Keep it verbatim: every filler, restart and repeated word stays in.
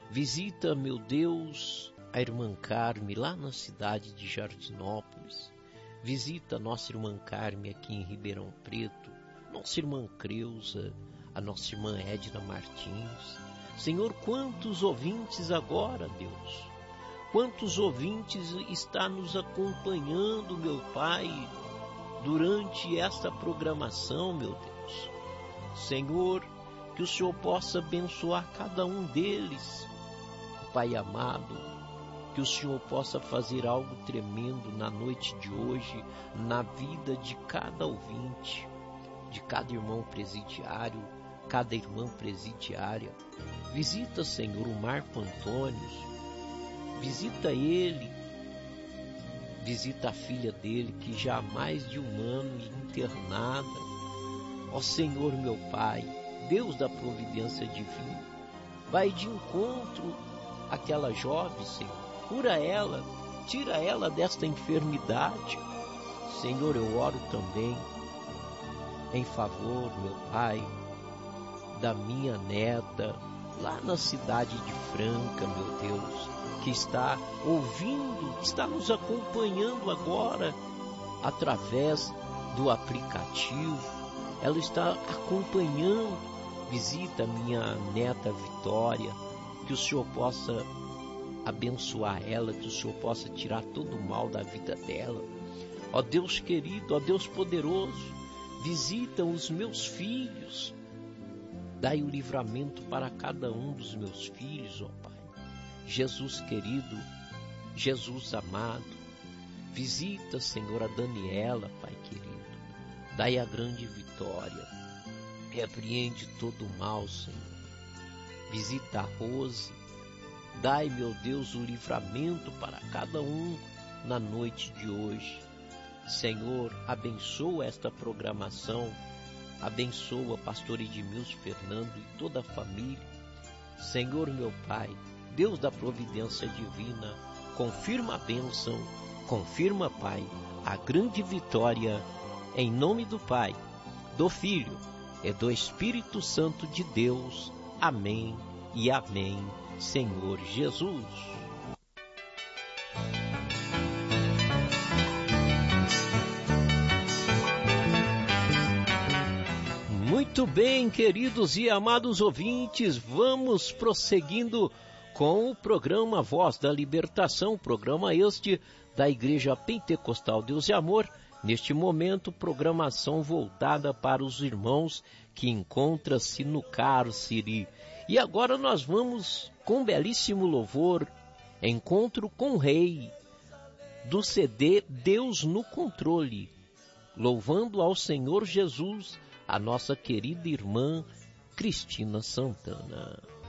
Visita, meu Deus, a irmã Carme lá na cidade de Jardinópolis. Visita a nossa irmã Carme aqui em Ribeirão Preto, nossa irmã Creuza, a nossa irmã Edna Martins. Senhor, quantos ouvintes agora, Deus, quantos ouvintes está nos acompanhando, meu Pai, durante esta programação, meu Deus. Senhor, que o Senhor possa abençoar cada um deles, Pai amado, que o Senhor possa fazer algo tremendo na noite de hoje, na vida de cada ouvinte, de cada irmão presidiário, cada irmã presidiária. Visita, Senhor, o Marco Antônio, visita ele, visita a filha dele, que já há mais de um ano internada. Ó Senhor, meu Pai, Deus da providência divina, vai de encontro àquela jovem, Senhor. Cura ela, tira ela desta enfermidade. Senhor, eu oro também em favor, meu Pai, da minha neta, lá na cidade de Franca, meu Deus, que está ouvindo, está nos acompanhando agora através do aplicativo. Ela está acompanhando. Visita minha neta Vitória, que o Senhor possa abençoar ela, que o Senhor possa tirar todo o mal da vida dela. Ó Deus querido, ó Deus poderoso, visita os meus filhos, dai o livramento para cada um dos meus filhos, ó Pai. Jesus querido, Jesus amado, visita, Senhor, a Daniela, Pai querido, dai a grande vitória, repreende todo o mal, Senhor. Visita a Rose, dai, meu Deus, o livramento para cada um na noite de hoje. Senhor, abençoa esta programação, abençoa pastor Edmilson Fernando e toda a família. Senhor, meu Pai, Deus da providência divina, confirma a bênção, confirma, Pai, a grande vitória, em nome do Pai, do Filho e do Espírito Santo de Deus. Amém e amém, Senhor Jesus. Muito bem, queridos e amados ouvintes, vamos prosseguindo com o programa Voz da Libertação, programa este da Igreja Pentecostal Deus e Amor. Neste momento, programação voltada para os irmãos que encontram-se no cárcere. E agora nós vamos com um belíssimo louvor, Encontro com o Rei, do C D Deus no Controle, louvando ao Senhor Jesus, a nossa querida irmã Cristina Santana.